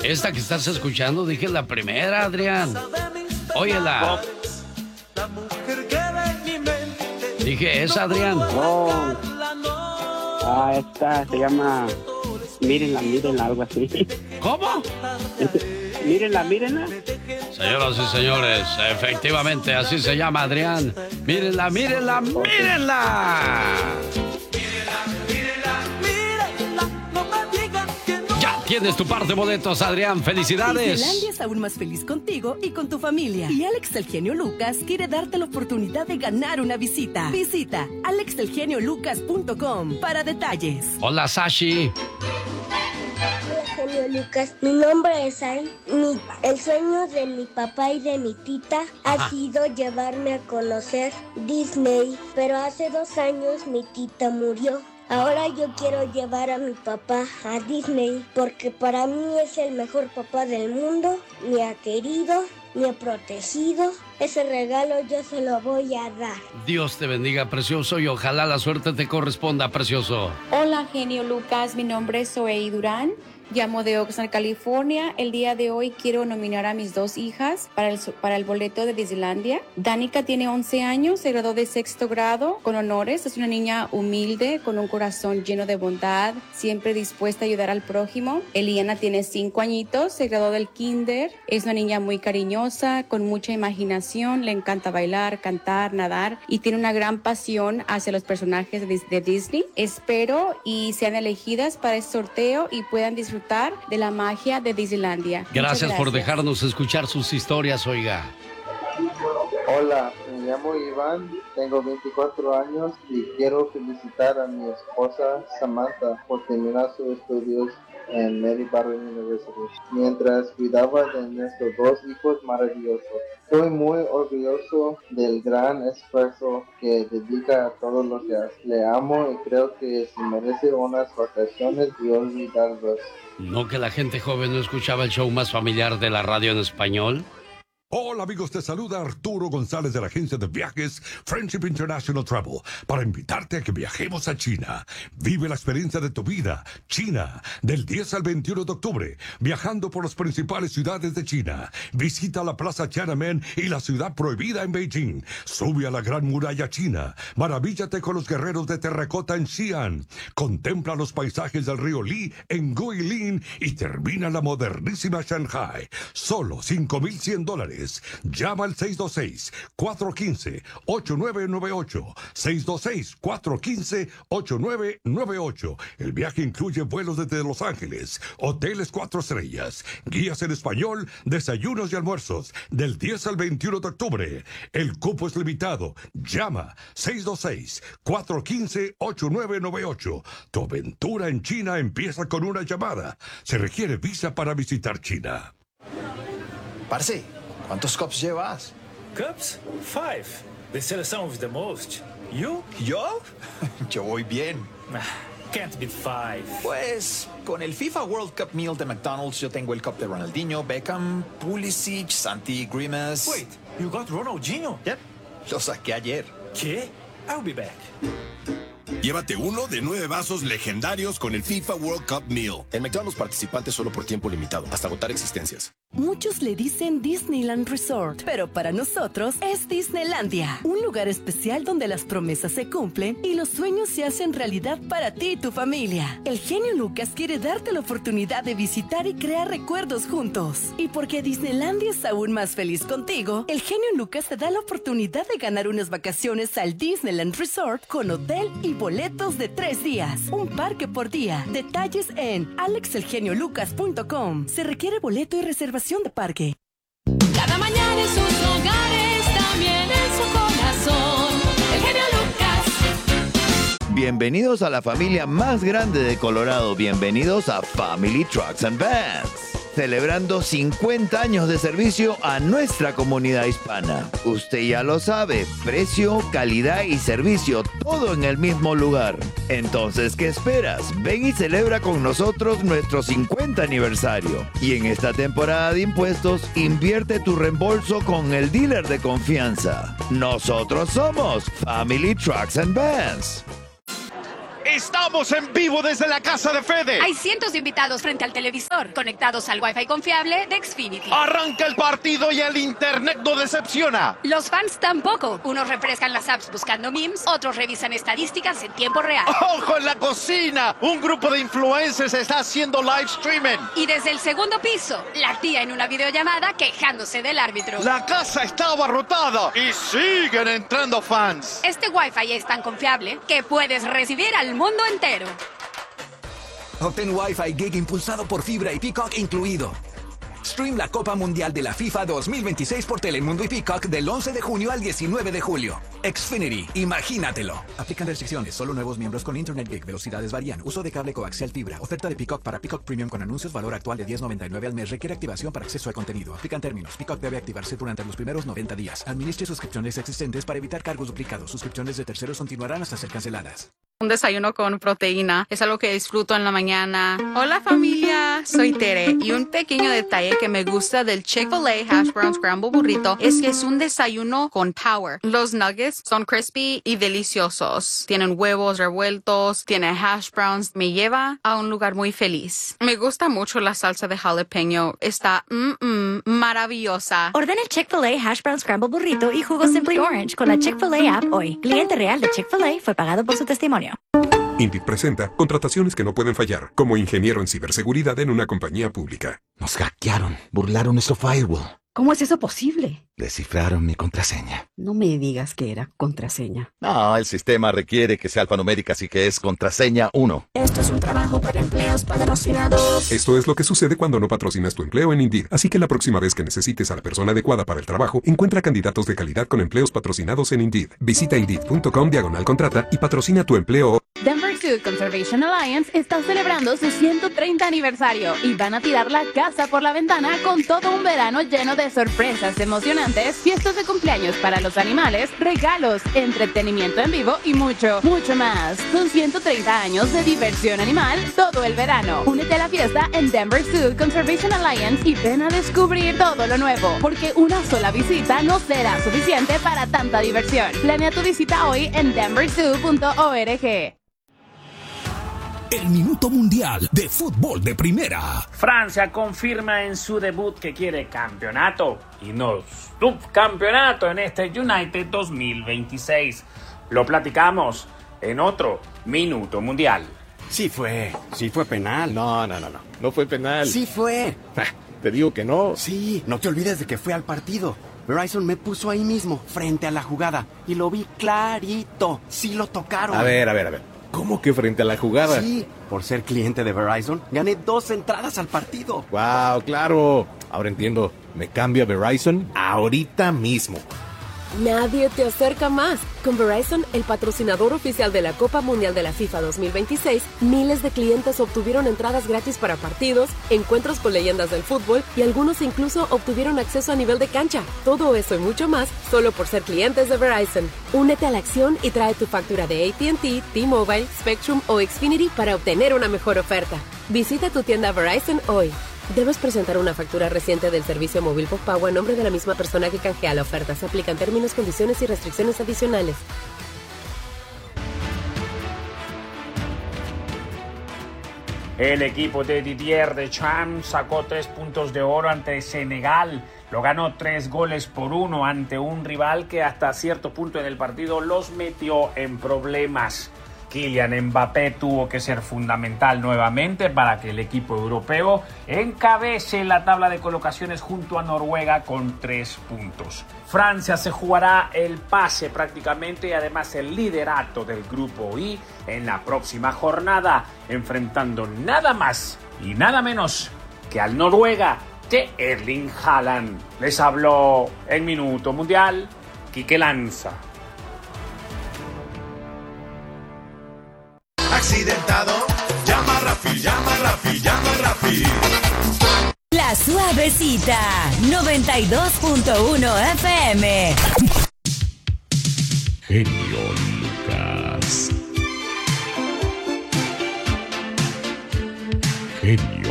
Esta que estás escuchando, dije la primera, Adrián. Óyela. Dije esa, Adrián. Oh. Esta se llama Mírenla, algo así. ¿Cómo? Mírenla. Señoras y señores, efectivamente así se llama, Adrián. Mírenla. Ya tienes tu par de boletos, Adrián. ¡Felicidades! Disneylandia es aún más feliz contigo y con tu familia. Y Alex el Genio Lucas quiere darte la oportunidad de ganar una visita. Visita alexelgeniolucas.com para detalles. Hola, Sashi. Genio Lucas, mi nombre es Ay. El sueño de mi papá y de mi tita ha sido llevarme a conocer Disney, pero hace 2 años mi tita murió. Ahora yo quiero llevar a mi papá a Disney porque para mí es el mejor papá del mundo. Me ha querido, me ha protegido. Ese regalo yo se lo voy a dar. Dios te bendiga, precioso, y ojalá la suerte te corresponda, precioso. Hola, Genio Lucas. Mi nombre es Zoe Durán. Llamo de Oxnard, California. El día de hoy quiero nominar a mis 2 hijas para el boleto de Disneylandia. Danica tiene 11 años, se graduó de 6º grado con honores. Es una niña humilde, con un corazón lleno de bondad, siempre dispuesta a ayudar al prójimo. Eliana tiene 5 añitos, se graduó del kinder. Es una niña muy cariñosa, con mucha imaginación, le encanta bailar, cantar, nadar y tiene una gran pasión hacia los personajes de Disney. Espero y sean elegidas para este sorteo y puedan disfrutar de la magia de Disneylandia. Gracias por dejarnos escuchar sus historias, oiga. Hola, me llamo Iván, tengo 24 años y quiero felicitar a mi esposa Samantha por terminar sus estudios en Mary Barber University, mientras cuidaba de nuestros 2 hijos maravillosos. Estoy muy orgulloso del gran esfuerzo que dedica a todo lo que hace. Le amo y creo que se merece unas vacaciones y olvidarlos. ¿No que la gente joven no escuchaba el show más familiar de la radio en español? Hola amigos, te saluda Arturo González de la agencia de viajes Friendship International Travel para invitarte a que viajemos a China. Vive la experiencia de tu vida. China, del 10 al 21 de octubre, viajando por las principales ciudades de China. Visita la Plaza Tiananmen y la ciudad prohibida en Beijing. Sube a la Gran Muralla China. Maravíllate con los guerreros de terracota en Xi'an. Contempla los paisajes del río Li en Guilin y termina la modernísima Shanghai. Solo $5,100. Llama al 626-415-8998. 626-415-8998. El viaje incluye vuelos desde Los Ángeles, hoteles 4 estrellas, guías en español, desayunos y almuerzos, del 10 al 21 de octubre. El cupo es limitado. Llama 626-415-8998. Tu aventura en China empieza con una llamada. Se requiere visa para visitar China. Parce, ¿cuántos cups llevas? Cups? 5. They sell some with the most. You? ¿Yo? Yo voy bien. Can't beat 5. Pues, con el FIFA World Cup Meal de McDonald's, yo tengo el cup de Ronaldinho, Beckham, Pulisic, Santi, Grimace. Wait, you got Ronaldinho? Yep, lo saqué ayer. ¿Qué? I'll be back. Llévate uno de 9 vasos legendarios con el FIFA World Cup Meal. En McDonald's, participantes solo por tiempo limitado, hasta agotar existencias. Muchos le dicen Disneyland Resort, pero para nosotros es Disneylandia. Un lugar especial donde las promesas se cumplen y los sueños se hacen realidad para ti y tu familia. El genio Lucas quiere darte la oportunidad de visitar y crear recuerdos juntos. Y porque Disneylandia es aún más feliz contigo, el genio Lucas te da la oportunidad de ganar unas vacaciones al Disneyland Resort con hotel y boletos de 3 días. Un parque por día. Detalles en alexelgeniolucas.com. Se requiere boleto y reservación de parque. Cada mañana en sus hogares, también en su corazón, el genio Lucas. Bienvenidos a la familia más grande de Colorado. Bienvenidos a Family Trucks and Vans. Celebrando 50 años de servicio a nuestra comunidad hispana. Usted ya lo sabe, precio, calidad y servicio, todo en el mismo lugar. Entonces, ¿qué esperas? Ven y celebra con nosotros nuestro 50 aniversario. Y en esta temporada de impuestos, invierte tu reembolso con el dealer de confianza. Nosotros somos Family Trucks and Vans. Estamos en vivo desde la casa de Fede. Hay cientos de invitados frente al televisor, conectados al Wi-Fi confiable de Xfinity. Arranca el partido y el internet no decepciona. Los fans tampoco. Unos refrescan las apps buscando memes, otros revisan estadísticas en tiempo real. ¡Ojo en la cocina! Un grupo de influencers está haciendo live streaming. Y desde el segundo piso, la tía en una videollamada quejándose del árbitro. La casa está abarrotada y siguen entrando fans. Este Wi-Fi es tan confiable que puedes recibir al mundo entero. Obtén Wi-Fi Gig impulsado por fibra y Peacock incluido. Stream la Copa Mundial de la FIFA 2026 por Telemundo y Peacock del 11 de junio al 19 de julio. Xfinity, imagínatelo. Aplican restricciones, solo nuevos miembros con Internet Gig. Velocidades varían. Uso de cable coaxial fibra. Oferta de Peacock para Peacock Premium con anuncios. Valor actual de $10.99 al mes. Requiere activación para acceso al contenido. Aplican términos. Peacock debe activarse durante los primeros 90 días. Administre suscripciones existentes para evitar cargos duplicados. Suscripciones de terceros continuarán hasta ser canceladas. Un desayuno con proteína es algo que disfruto en la mañana. Hola familia, soy Tere y un pequeño detalle que me gusta del Chick-fil-A Hash Brown Scramble Burrito es que es un desayuno con power. Los nuggets son crispy y deliciosos. Tienen huevos revueltos, tiene hash browns. Me lleva a un lugar muy feliz. Me gusta mucho la salsa de jalapeño. Está maravillosa. Ordena el Chick-fil-A Hash Brown Scramble Burrito y jugo Simply Orange con la Chick-fil-A app hoy. Cliente real de Chick-fil-A fue pagado por su testimonio. Indeed presenta contrataciones que no pueden fallar, como ingeniero en ciberseguridad en una compañía pública. Nos hackearon, burlaron nuestro firewall. ¿Cómo es eso posible? Descifraron mi contraseña. No me digas que era contraseña. No, el sistema requiere que sea alfanumérica, así que es contraseña 1. Esto es un trabajo para empleos patrocinados. Esto es lo que sucede cuando no patrocinas tu empleo en Indeed. Así que la próxima vez que necesites a la persona adecuada para el trabajo, encuentra candidatos de calidad con empleos patrocinados en Indeed. Visita Indeed.com/contrata y patrocina tu empleo. Denver Zoo Conservation Alliance está celebrando su 130 aniversario y van a tirar la casa por la ventana con todo un verano lleno de sorpresas emocionantes, fiestas de cumpleaños para los animales, regalos, entretenimiento en vivo y mucho, mucho más. Son 130 años de diversión animal todo el verano. Únete a la fiesta en Denver Zoo Conservation Alliance y ven a descubrir todo lo nuevo, porque una sola visita no será suficiente para tanta diversión. Planea tu visita hoy en denverzoo.org. El Minuto Mundial de Fútbol de Primera. Francia confirma en su debut que quiere campeonato y no subcampeonato en este United 2026. Lo platicamos en otro Minuto Mundial. Sí fue penal. No fue penal. Sí fue. Te digo que no. Sí, no te olvides de que fue al partido. Verizon me puso ahí mismo, frente a la jugada, y lo vi clarito. Sí lo tocaron. A ver. ¿Cómo que frente a la jugada? Sí, por ser cliente de Verizon, gané 2 entradas al partido. ¡Wow! ¡Claro! Ahora entiendo. Me cambio a Verizon ahorita mismo. Nadie te acerca más. Con Verizon, el patrocinador oficial de la Copa Mundial de la FIFA 2026, miles de clientes obtuvieron entradas gratis para partidos, encuentros con leyendas del fútbol y algunos incluso obtuvieron acceso a nivel de cancha. Todo eso y mucho más solo por ser clientes de Verizon. Únete a la acción y trae tu factura de AT&T, T-Mobile, Spectrum o Xfinity para obtener una mejor oferta. Visita tu tienda Verizon hoy. Debes presentar una factura reciente del servicio móvil postpago a nombre de la misma persona que canjea la oferta. Se aplican términos, condiciones y restricciones adicionales. El equipo de Didier Deschamps sacó 3 puntos de oro ante Senegal. Lo ganó 3-1 ante un rival que hasta cierto punto en el partido los metió en problemas. Kylian Mbappé tuvo que ser fundamental nuevamente para que el equipo europeo encabece la tabla de colocaciones junto a Noruega con 3 puntos. Francia se jugará el pase prácticamente y además el liderato del grupo I en la próxima jornada, enfrentando nada más y nada menos que al Noruega de Erling Haaland. Les habló en Minuto Mundial Quique Lanza. Accidentado, llama a Rafi, llama a Rafi, llama a Rafi. La Suavecita, 92.1 FM. Genio Lucas. Genio